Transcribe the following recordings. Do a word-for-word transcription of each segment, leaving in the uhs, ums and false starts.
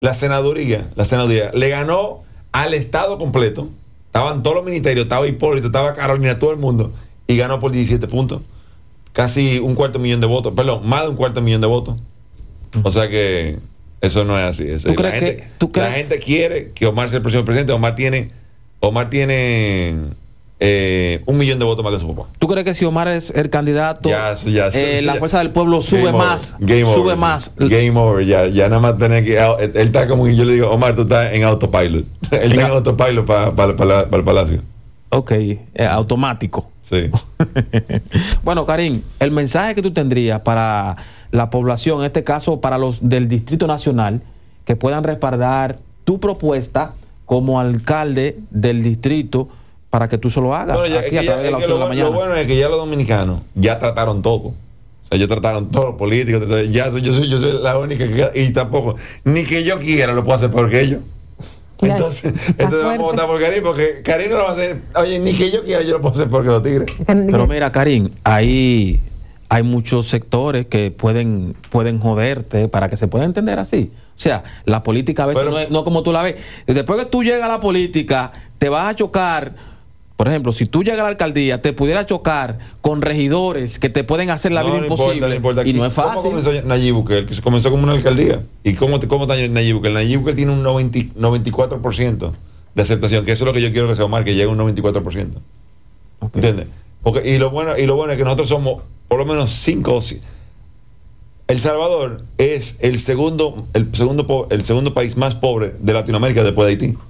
la senaduría, la senaduría le ganó al Estado completo. Estaban todos los ministerios, estaba Hipólito, estaba Carolina, todo el mundo, y ganó por diecisiete puntos. Casi un cuarto millón de votos, perdón, más de un cuarto millón de votos. O sea que eso no es así. Eso. ¿Tú crees la, gente, que, ¿tú crees? la gente quiere que Omar sea el próximo presidente. Omar tiene, Omar tiene eh, un millón de votos más que su papá. ¿Tú crees que si Omar es el candidato, ya, ya, eh, ya, la ya. fuerza del pueblo sube Game más? Over. Game sube over, más. Sí. Game over, ya, ya nada más tener que. Él está como que yo le digo, Omar, tú estás en autopilot. Él está en autopilot para pa, pa, pa el palacio. Ok, eh, automático. Sí. Bueno, Karim, el mensaje que tú tendrías para la población, en este caso para los del Distrito Nacional, que puedan respaldar tu propuesta como alcalde del distrito para que tú se lo hagas bueno, ya, aquí a ya, través de la lo, opción de la mañana. Lo bueno es que ya los dominicanos ya trataron todo. O sea, ya trataron todos los políticos. Ya soy, yo, soy, yo soy la única que queda, y tampoco, ni que yo quiera lo puedo hacer peor que ellos. Entonces, entonces vamos a votar por Karim, porque Karim no lo va a hacer. Oye, ni que yo quiera, yo lo puedo hacer porque los tigres. Pero mira, Karim, ahí hay muchos sectores que pueden, pueden joderte para que se pueda entender así. O sea, la política a veces Pero, no es no como tú la ves. Después que tú llegas a la política, te vas a chocar. Por ejemplo, si tú llegas a la alcaldía, te pudiera chocar con regidores que te pueden hacer la no, vida no imposible. Importa, no importa. Y no es fácil. ¿Cómo comenzó Nayib Bukele? Que comenzó como una alcaldía. ¿Y cómo, cómo está Nayib Bukele? Nayib Bukele tiene un noventa, noventa y cuatro por ciento de aceptación, que eso es lo que yo quiero que sea Omar, que llegue a un noventa y cuatro por ciento. Okay. ¿Entiendes? Porque, y, lo bueno, y lo bueno es que nosotros somos por lo menos cinco o seis. El Salvador es el segundo, el segundo, el segundo país más pobre de Latinoamérica después de Haití.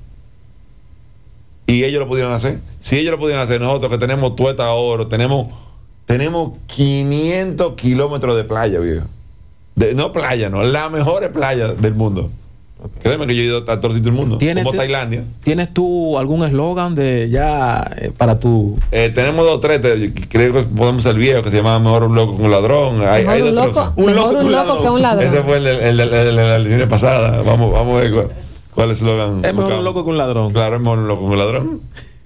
Y ellos lo pudieron hacer. Si ellos lo pudieron hacer, nosotros que tenemos tueta oro, tenemos, tenemos quinientos kilómetros de playa, viejo. De, no playa, no, la mejor playa del mundo. Okay. Créeme que yo he ido a todo sitio del mundo, como tú, Tailandia. ¿Tienes tú algún eslogan de ya eh, para tu...? Eh, tenemos dos o tres, te, creo que podemos ser viejos, que se llama Mejor un loco que un ladrón. Hay, mejor hay un, loco, un, loco, un loco que un ladrón. Ese fue el de la elección pasada. Vamos, vamos a ver cuál, cuál es el eslogan. Es mejor un loco que un ladrón. Claro, es mejor un loco que un ladrón.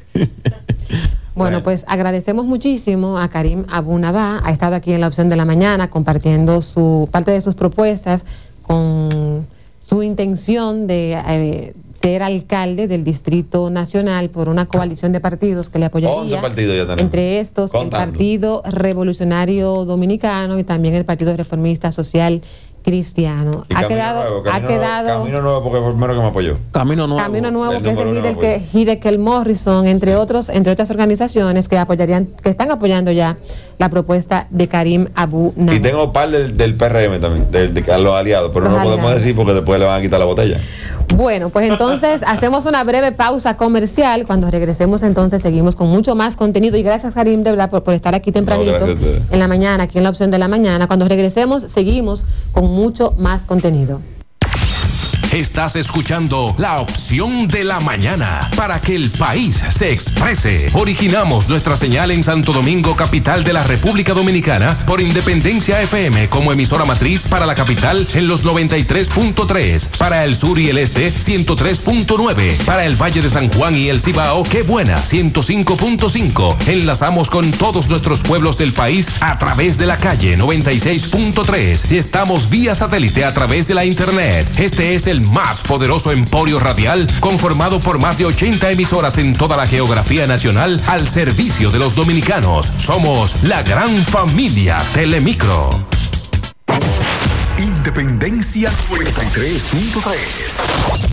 Bueno, pues agradecemos muchísimo a Karim Abu Nabaa. Ha estado aquí en la opción de la mañana compartiendo su parte de sus propuestas con su intención de eh, ser alcalde del Distrito Nacional por una coalición de partidos que le apoyaría. once partidos ya tenemos. Entre estos, Contando. el Partido Revolucionario Dominicano y también el Partido Reformista Social Cristiano. Ha quedado, nuevo, camino ha quedado nuevo, camino nuevo porque fue el primero que me apoyó. Camino nuevo. Camino nuevo, el que es el nuevo que Hidekel Morrison, entre sí. otros, entre otras organizaciones que apoyarían, que están apoyando ya la propuesta de Karim Abu Nabaa. Y tengo un par del, del P R M también, de, de, de los aliados, pero los no lo podemos decir porque después le van a quitar la botella. Bueno, pues entonces hacemos una breve pausa comercial. Cuando regresemos entonces seguimos con mucho más contenido. Y gracias, Karim, de verdad, por, por estar aquí tempranito no, en la mañana, aquí en la opción de la mañana. Cuando regresemos seguimos con mucho más contenido. Estás escuchando La Opción de la Mañana para que el país se exprese. Originamos nuestra señal en Santo Domingo, capital de la República Dominicana, por Independencia F M como emisora matriz para la capital en los noventa y tres punto tres, para el sur y el este ciento tres punto nueve, para el Valle de San Juan y el Cibao, Qué Buena ciento cinco punto cinco. Enlazamos con todos nuestros pueblos del país a través de la calle noventa y seis punto tres y estamos vía satélite a través de la internet. Este es el más poderoso emporio radial conformado por más de ochenta emisoras en toda la geografía nacional al servicio de los dominicanos. Somos la gran familia Telemicro. Independencia noventa y tres punto tres.